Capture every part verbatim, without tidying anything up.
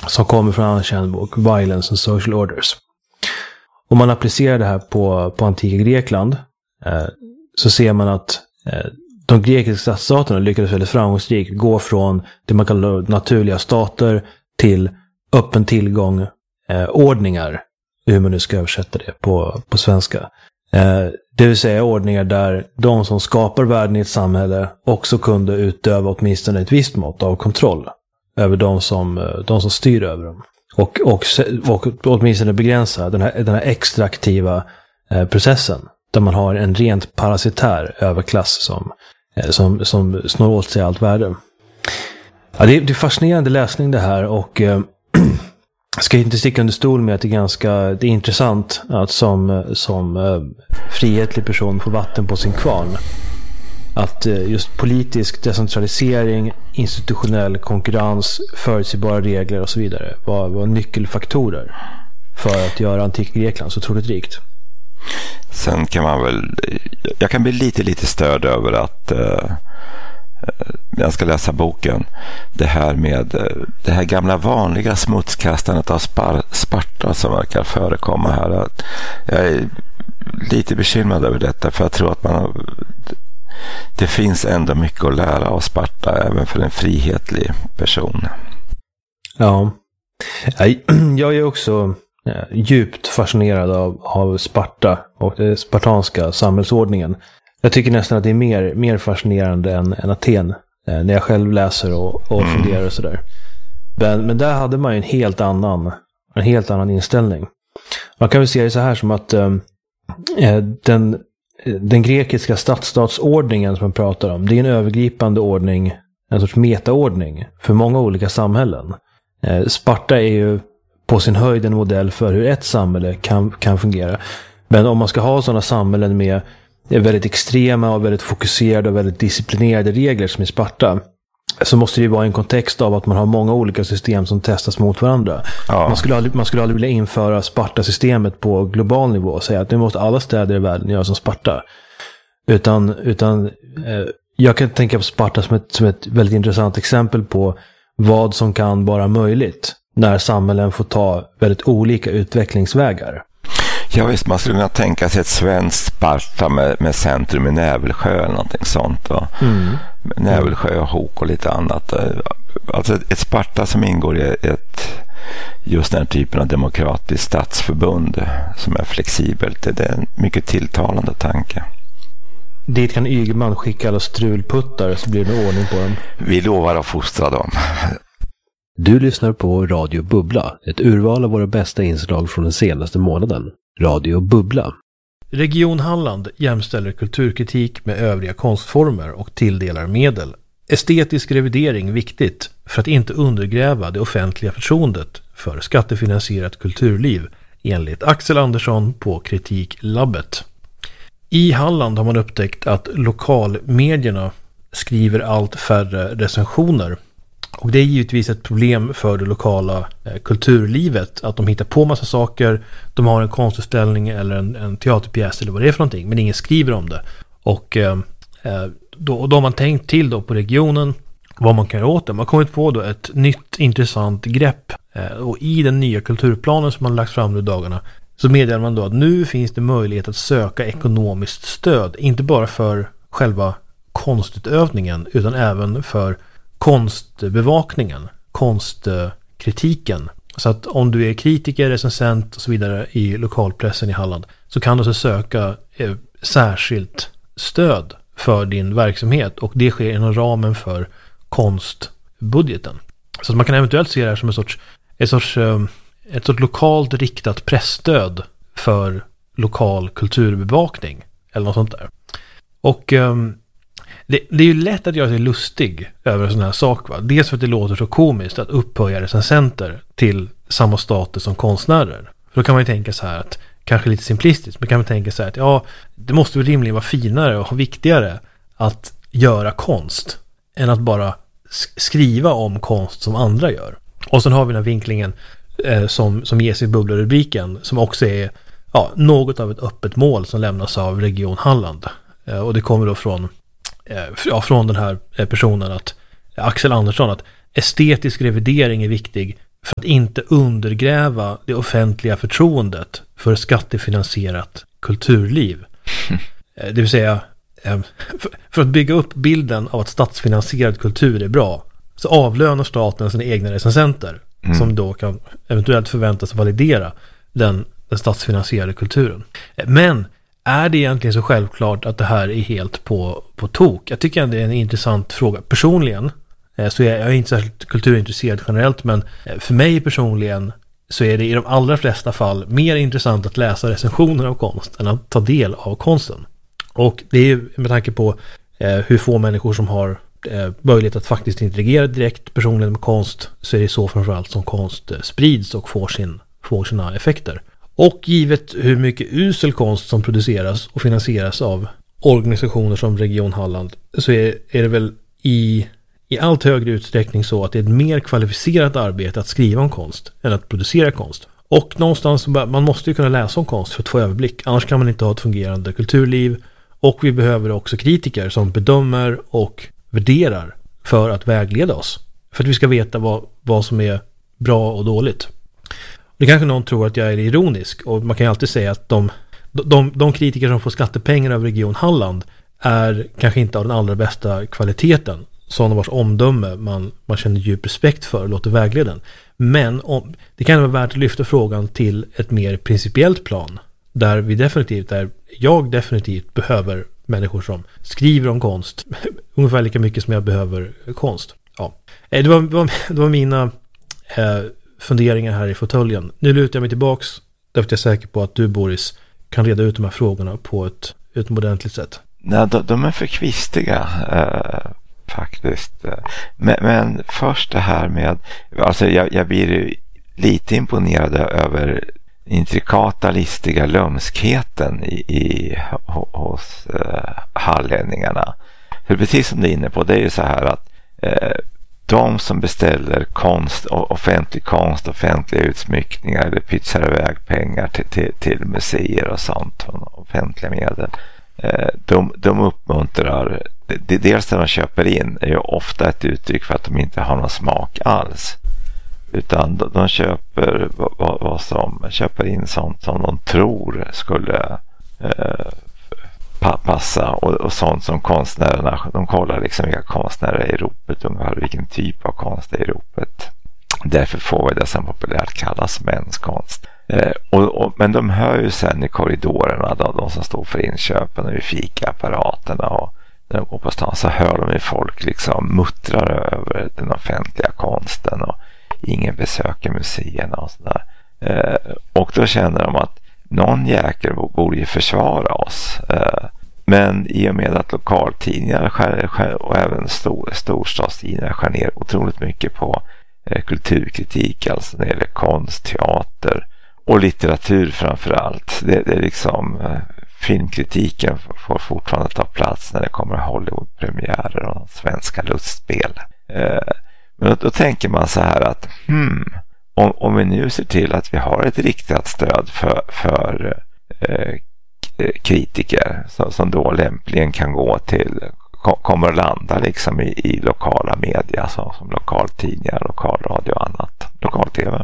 som kommer från en annan känd bok, Violence and Social Orders. Om man applicerar det här på, på antika Grekland eh, så ser man att eh, de grekiska stadsstaterna lyckades väldigt framgångsrikt gå från det man kallar naturliga stater till öppen tillgång eh, ordningar, hur man nu ska översätta det på, på svenska. Eh, det vill säga ordningar där de som skapar världen i ett samhälle också kunde utöva åtminstone ett visst mått av kontroll över de som, de som styr över dem. Och, och, och åtminstone begränsa den här, den här extraktiva eh, processen där man har en rent parasitär överklass som, eh, som, som snår åt sig allt värde. Ja, det, är, det är fascinerande läsning det här, och eh, ska inte sticka under stol med att det är ganska det är intressant att som, som eh, frihetlig person få vatten på sin kvarn. Att eh, just politisk decentralisering, institutionell konkurrens, förutsägbara regler och så vidare var, var nyckelfaktorer för att göra antik Grekland så otroligt rikt. Sen kan man väl, jag kan bli lite lite störd över att eh, jag ska läsa boken, det här med det här gamla vanliga smutskastandet av spar, Sparta som verkar förekomma här. Jag är lite bekymrad över detta, för jag tror att man det finns ändå mycket att lära av Sparta även för en frihetlig person. Ja, jag är också djupt fascinerad av, av Sparta och den spartanska samhällsordningen. Jag tycker nästan att det är mer, mer fascinerande än, än Aten eh, när jag själv läser och, och mm. funderar och sådär. Men, men där hade man ju en helt annan en helt annan inställning. Man kan väl se det så här som att eh, den, den grekiska stadsstatsordningen som man pratar om, det är en övergripande ordning, en sorts metaordning för många olika samhällen. Eh, Sparta är ju på sin höjd en modell för hur ett samhälle kan, kan fungera. Men om man ska ha sådana samhällen med är väldigt extrema och väldigt fokuserade och väldigt disciplinerade regler som i Sparta, så måste det ju vara en kontext av att man har många olika system som testas mot varandra. Ja. Man, skulle aldrig, man skulle aldrig vilja införa Sparta-systemet på global nivå och säga att nu måste alla städer i världen göra som Sparta. Utan, utan eh, jag kan tänka på Sparta som ett, som ett väldigt intressant exempel på vad som kan vara möjligt när samhällen får ta väldigt olika utvecklingsvägar. Ja visst, man skulle kunna tänka sig ett svenskt Sparta med, med centrum i Nävelsjö eller någonting sånt. Och mm. Nävelsjö och Hok och lite annat. Alltså ett, ett Sparta som ingår i ett, just den typen av demokratiskt statsförbund som är flexibelt. Det är en mycket tilltalande tanke. Dit kan Ygeman skicka alla strulputtar så blir det ordning på dem. Vi lovar att fostra dem. Du lyssnar på Radio Bubbla, ett urval av våra bästa inslag från den senaste månaden. Radio Bubbla. Region Halland jämställer kulturkritik med övriga konstformer och tilldelar medel. Estetisk revidering viktigt för att inte undergräva det offentliga förtroendet för skattefinansierat kulturliv, enligt Axel Andersson på Kritiklabbet. I Halland har man upptäckt att lokalmedierna skriver allt färre recensioner. Och det är givetvis ett problem för det lokala eh, kulturlivet att de hittar på massa saker, de har en konstutställning eller en, en teaterpjäs eller vad det är för någonting, men ingen skriver om det. Och eh, då, då har man tänkt till då på regionen vad man kan göra åt det. Man har kommit på då ett nytt intressant grepp eh, och i den nya kulturplanen som man lagt fram nu dagarna så meddelar man då att nu finns det möjlighet att söka ekonomiskt stöd, inte bara för själva konstutövningen utan även för konstbevakningen, konstkritiken. Så att om du är kritiker, recensent och så vidare i lokalpressen i Halland så kan du så söka eh, särskilt stöd för din verksamhet och det sker inom ramen för konstbudgeten. Så att man kan eventuellt se det här som en sorts, ett sorts, eh, ett sorts lokalt riktat pressstöd för lokal kulturbevakning eller något sånt där. Och eh, Det, det är ju lätt att göra sig lustig över en sån här sak. Va? Dels för att det låter så komiskt att upphöja recensenter till samma status som konstnärer. För då kan man ju tänka så här att, kanske lite simplistiskt, men kan man tänka så här att ja, det måste väl rimligen vara finare och viktigare att göra konst än att bara skriva om konst som andra gör. Och sen har vi den här vinklingen eh, som, som ges i bubblarubriken som också är ja, något av ett öppet mål som lämnas av Region Halland. Eh, och det kommer då från Ja, från den här personen att Axel Andersson att estetisk revidering är viktig för att inte undergräva det offentliga förtroendet för skattefinansierat kulturliv. Det vill säga, för att bygga upp bilden av att statsfinansierad kultur är bra, så avlönar staten sina egna recensenter mm. som då kan eventuellt förväntas validera den, den statsfinansierade kulturen. Men är det egentligen så självklart att det här är helt på, på tok? Jag tycker att det är en intressant fråga. Personligen så är jag inte särskilt kulturintresserad generellt, men för mig personligen så är det i de allra flesta fall mer intressant att läsa recensioner av konst än att ta del av konsten. Och det är ju med tanke på eh, hur få människor som har eh, möjlighet att faktiskt interagera direkt personligen med konst, så är det så framförallt som konst eh, sprids och får, sin, får sina effekter. Och givet hur mycket usel konst som produceras och finansieras av organisationer som Region Halland, så är, är det väl i, i allt högre utsträckning så att det är ett mer kvalificerat arbete att skriva om konst än att producera konst. Och någonstans, man måste ju kunna läsa om konst för att få överblick, annars kan man inte ha ett fungerande kulturliv. Och vi behöver också kritiker som bedömer och värderar för att vägleda oss. För att vi ska veta vad, vad som är bra och dåligt. Det kanske någon tror att jag är ironisk, och man kan ju alltid säga att de, de, de kritiker som får skattepengar av Region Halland är kanske inte av den allra bästa kvaliteten. Sådana vars omdöme man, man känner djup respekt för och låter vägleden. Men om, det kan vara värt att lyfta frågan till ett mer principiellt plan. Där vi definitivt, där jag definitivt behöver människor som skriver om konst. Ungefär lika mycket som jag behöver konst. Ja. Det var, det var, det var mina eh, funderingar här i fåtöljen. Nu lutar jag mig tillbaks, därför att jag är säker på att du, Boris, kan reda ut de här frågorna på ett utomordentligt sätt. Nej, de, de är för kvistiga eh, faktiskt. Men, men först det här med, alltså jag, jag blir lite imponerad över intrikata, listiga lömskheten i, i, hos eh, hallänningarna. För precis som du är inne på, det är ju så här att eh, de som beställer konst, offentlig konst, offentliga utsmyckningar eller pytsar iväg pengar till, till, till museer och sånt, offentliga medel, eh, de, de uppmuntrar, det, dels när de köper in är ju ofta ett uttryck för att de inte har någon smak alls. Utan de, de köper vad, vad som köper in sånt som de tror skulle eh, pa, passa och, och sånt som konstnärerna, de kollar liksom vilka konstnärer är i ropet, ungefär vilken typ av konst är i ropet. Därför får vi det som populärt kallas mänskonst. Eh, och, och, men de hör ju sen i korridorerna, de, de som står för inköpen och vid fikaapparaterna, och när de går på stan så hör de ju folk liksom muttrar över den offentliga konsten och ingen besöker museerna och sådär. Eh, och då känner de att någon jäkel borde ju försvara oss. Eh, men i och med att lokaltidningar skär, skär, och även stor, storstadstidningar skär ner otroligt mycket på eh, kulturkritik, alltså när det gäller konst, teater och litteratur framförallt. Det, det är liksom eh, filmkritiken får fortfarande ta plats när det kommer Hollywoodpremiärer och svenska lustspel. Eh, Men då, då tänker man så här att hmm, om, om vi nu ser till att vi har ett riktat stöd för, för eh, kritiker som, som då lämpligen kan gå till, kommer att landa liksom i, i lokala media så, som lokaltidningar, lokalradio och annat, lokal-tv.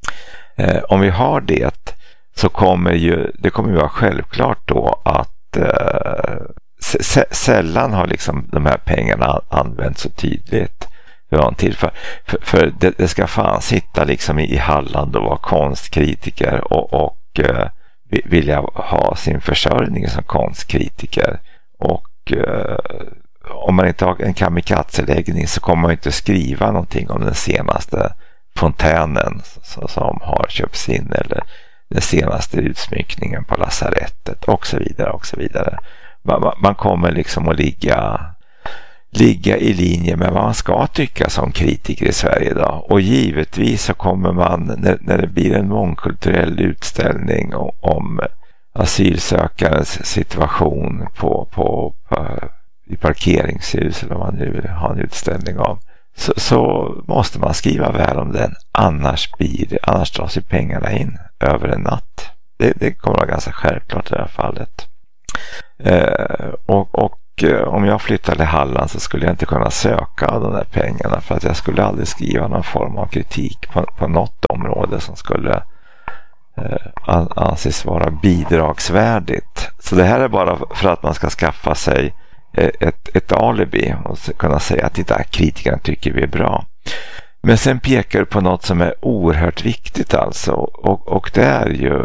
Eh, om vi har det så kommer ju, det kommer ju vara självklart då att eh, s- sällan har liksom de här pengarna använts så tydligt. Till för, för, för det, det ska fan sitta liksom i Halland och vara konstkritiker och, och uh, vilja ha sin försörjning som konstkritiker, och uh, om man inte har en kamikaze-läggning så kommer man inte skriva någonting om den senaste fontänen som, som har köpts in, eller den senaste utsmyckningen på lasarettet och så vidare och så vidare. Man, man kommer liksom att ligga ligga i linje med vad man ska tycka som kritiker i Sverige idag. Och givetvis så kommer man, när, när det blir en mångkulturell utställning om, om asylsökares situation på, på, på i parkeringshus, eller vad man nu vill ha en utställning om, så, så måste man skriva väl om den, annars blir det, annars dras ju pengarna in över en natt. Det, det kommer att vara ganska självklart i det här fallet. Eh, och, och eh, om jag flyttade till Halland så skulle jag inte kunna söka de där pengarna, för att jag skulle aldrig skriva någon form av kritik på, på något område som skulle eh, anses vara bidragsvärdigt. Så det här är bara för att man ska skaffa sig eh, ett, ett alibi och kunna säga att titta, kritikerna tycker vi är bra. Men sen pekar du på något som är oerhört viktigt alltså, och, och det är ju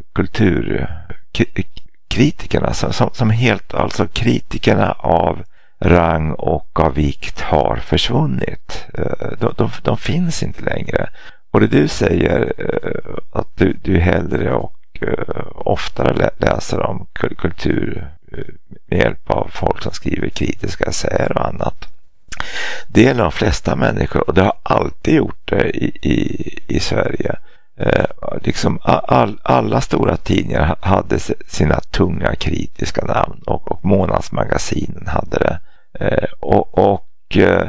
kulturkritikerna som, som, som helt, alltså kritikerna av rang och av vikt har försvunnit. De, de, de finns inte längre. Och det du säger, att du, du hellre och oftare läser om kultur med hjälp av folk som skriver kritiska essäer och annat. Det är de flesta människor, och det har alltid gjort det i, i, i Sverige. Eh, liksom all, alla stora tidningar hade sina tunga kritiska namn, och, och månadsmagasinen hade det. Eh, och och eh,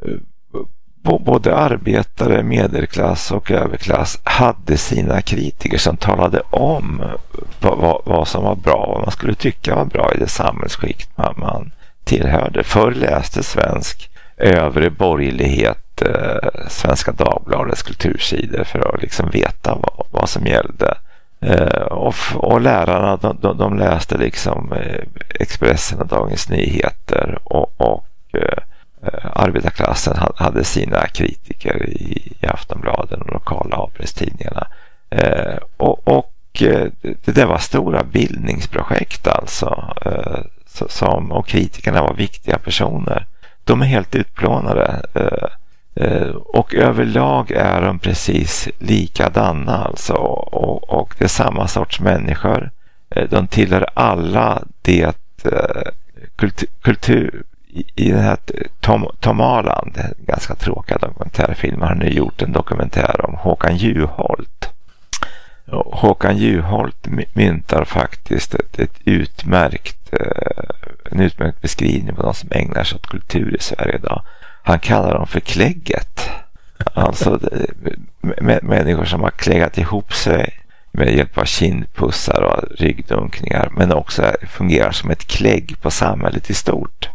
både arbetare, medelklass och överklass hade sina kritiker som talade om vad, vad som var bra, vad man skulle tycka var bra i det samhällsskikt man, man tillhörde. Förr läste svensk övre borgerlighet eh, Svenska Dagbladets kultursidor för att liksom veta vad, vad som gällde. Eh, och, och lärarna de, de, de läste liksom eh, Expressen och Dagens Nyheter, och, och eh, arbetarklassen hade sina kritiker i, i Aftonbladen och lokala A-presstidningarna. Eh, och och eh, det där var stora bildningsprojekt alltså, eh, som, och kritikerna var viktiga personer. De är helt utplånade, eh, eh, och överlag är de precis likadana alltså, och, och det är samma sorts människor. Eh, de tillhör alla det eh, kultur, kultur i, i den här Tom, Tom Aland, en ganska tråkig dokumentärfilm, har nu gjort en dokumentär om Håkan Juholt. Och Håkan Juholt myntar faktiskt ett, ett utmärkt eh, en utmärkt beskrivning på de som ägnar sig åt kultur i Sverige idag. Han kallar dem för klägget. Alltså det, människor som har kläggat ihop sig med hjälp av kindpussar och ryggdunkningar, men också fungerar som ett klägg på samhället i stort.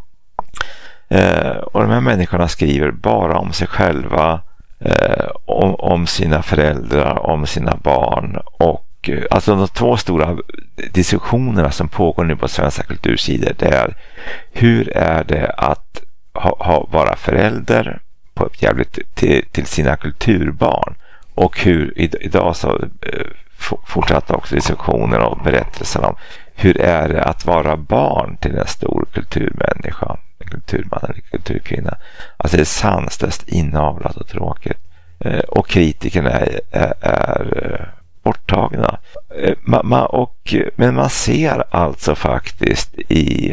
Eh, och de här människorna skriver bara om sig själva, eh, om, om sina föräldrar, om sina barn, och alltså de två stora diskussionerna som pågår nu på svenska kultursidor, det är hur är det att ha, ha, vara förälder på ett jävligt till, till sina kulturbarn, och hur i, idag så eh, fortsatta också diskussioner och berättelser om hur är det att vara barn till en stor kulturmänniska, en kulturman eller kulturkvinna. Alltså det är sanslöst inavlat och tråkigt, eh, och kritikerna är, är, är borttagna. Man, man, och, men man ser alltså faktiskt i,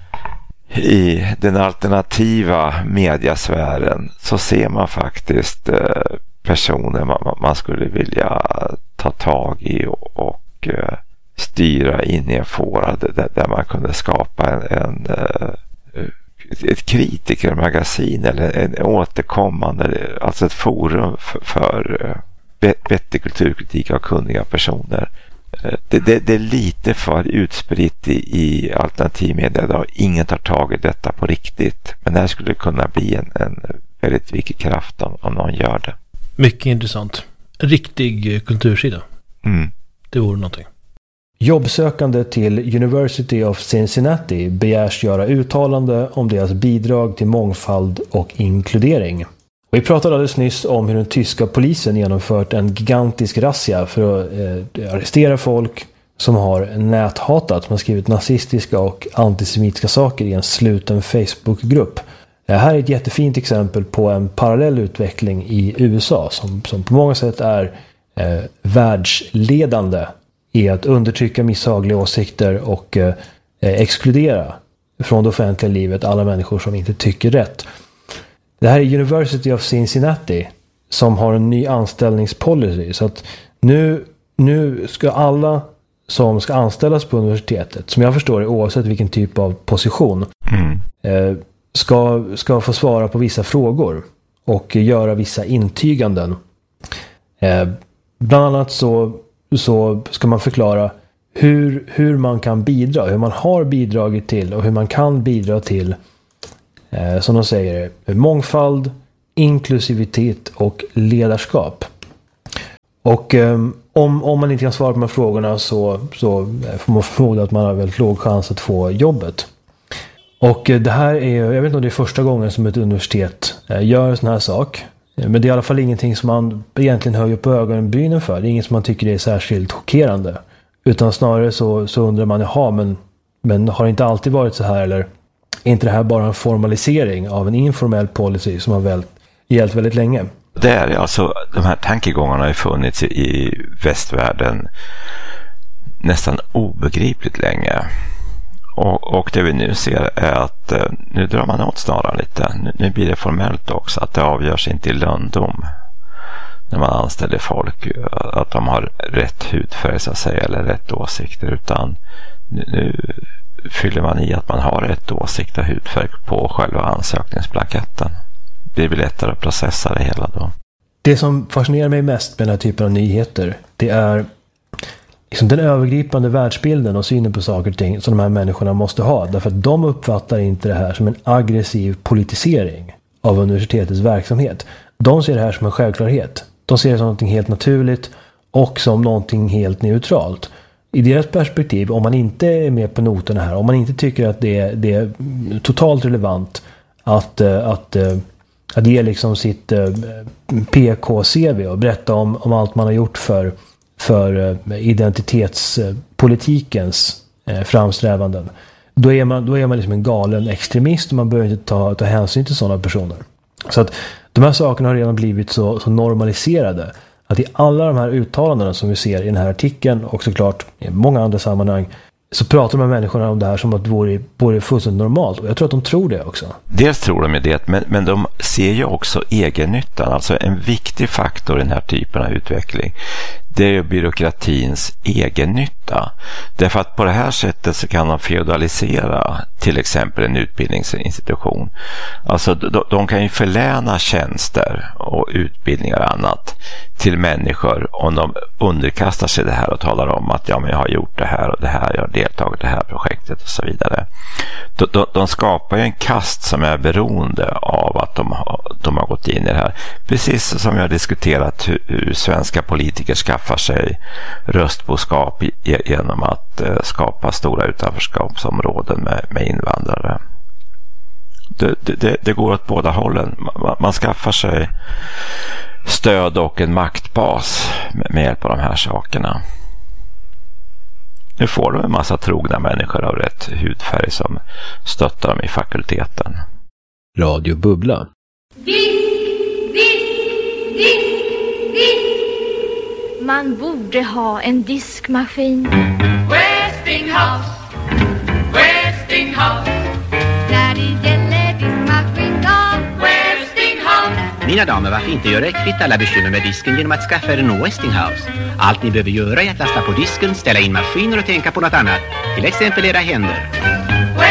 i den alternativa mediasfären, så ser man faktiskt eh, personer man, man skulle vilja ta tag i och, och eh, styra in i en fåra där, där man kunde skapa en, en eh, ett kritikermagasin eller en återkommande, alltså ett forum för, för vettig kulturkritik av kunniga personer. Det, det, det är lite för utspritt i, i alternativ media idag. Ingen tar tag i detta på riktigt. Men det här skulle kunna bli en, en väldigt viktig kraft om, om någon gör det. Mycket intressant. En riktig kultursida. Mm. Det vore någonting. Jobbsökande till University of Cincinnati begärs göra uttalande om deras bidrag till mångfald och inkludering. Vi pratade alldeles nyss om hur den tyska polisen genomfört en gigantisk razzia för att eh, arrestera folk som har näthatat, som har skrivit nazistiska och antisemitiska saker i en sluten Facebookgrupp. Det här är ett jättefint exempel på en parallell utveckling i U S A som, som på många sätt är eh, världsledande i att undertrycka misshagliga åsikter och eh, exkludera från det offentliga livet alla människor som inte tycker rätt. Det här är University of Cincinnati som har en ny anställningspolicy, så att nu, nu ska alla som ska anställas på universitetet, som jag förstår det oavsett vilken typ av position, mm. eh, ska, ska få svara på vissa frågor och göra vissa intyganden. Eh, bland annat så, så ska man förklara hur, hur man kan bidra, hur man har bidragit till och hur man kan bidra till, eh, som de säger, mångfald, inklusivitet och ledarskap. Och eh, om, om man inte kan svara på de här frågorna så, så får man förmoda att man har väldigt låg chans att få jobbet. Och eh, det här är, jag vet inte om det är första gången som ett universitet eh, gör en sån här sak. Men det är i alla fall ingenting som man egentligen höjer på ögonbrynen för. Det är inget som man tycker är särskilt chockerande. Utan snarare så, så undrar man, jaha, men, men har det inte alltid varit så här? Eller är inte det här bara en formalisering av en informell policy som har väl, gällt väldigt länge? Det är alltså, de här tankegångarna har funnits i, i västvärlden nästan obegripligt länge. Och, och det vi nu ser är att eh, nu drar man åt snaran lite. Nu, nu blir det formellt också att det avgörs inte i lönndom när man anställer folk att de har rätt hudfärg så att säga, eller rätt åsikter, utan nu, nu fyller man i att man har rätt åsikt och hudfärg på själva ansökningsblanketten. Det blir lättare att processa det hela då. Det som fascinerar mig mest med den här typen av nyheter, det är liksom den övergripande världsbilden och synen på saker och ting som de här människorna måste ha. Därför att de uppfattar inte det här som en aggressiv politisering av universitetets verksamhet. De ser det här som en självklarhet. De ser det som något helt naturligt och som någonting helt neutralt. I deras perspektiv, om man inte är med på noterna här, om man inte tycker att det är, det är totalt relevant att, att, att ge liksom sitt P K-C V och berätta om, om allt man har gjort för för identitetspolitikens framsträvanden, då är man, då är man liksom en galen extremist och man behöver inte ta, ta hänsyn till sådana personer. Så att de här sakerna har redan blivit så, så normaliserade att i alla de här uttalandena som vi ser i den här artikeln och såklart i många andra sammanhang så pratar de här människorna om det här som att det vore, vore fullständigt normalt. Och jag tror att de tror det också. Dels tror de det, men, men de ser ju också egennyttan. Alltså en viktig faktor i den här typen av utveckling, det är ju byråkratins egennytta. Därför att på det här sättet så kan de feudalisera till exempel en utbildningsinstitution. Alltså de, de kan ju förläna tjänster och utbildningar och annat till människor om de underkastar sig det här och talar om att ja, men jag har gjort det här och det här, jag har deltagit i det här projektet och så vidare. De, de, de skapar ju en kast som är beroende av att de har, de har gått in i det här. Precis som jag har diskuterat hur, hur svenska politiker skaffar sig röstboskap genom att eh, skapa stora utanförskapsområden med, med invandrare. Det, det, det går åt båda hållen. Man, man skaffar sig stöd och en maktbas med, med hjälp av de här sakerna. Nu får de en massa trogna människor av rätt hudfärg som stöttar dem i fakulteten. Radio Bubbla. Disk, disk, disk, disk. Man borde ha en diskmaskin. Westinghouse, Westinghouse. När det gäller diskmaskin då Westinghouse. Mina damer, varför inte göra er kvitt alla bekymmer med disken genom att skaffa er en Westinghouse? Allt ni behöver göra är att lasta på disken, ställa in maskiner och tänka på något annat. Till exempel era händer.